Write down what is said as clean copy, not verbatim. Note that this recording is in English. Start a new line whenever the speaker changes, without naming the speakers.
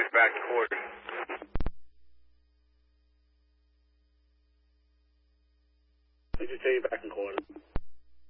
6 back in quarters.
I just tell you back in quarters.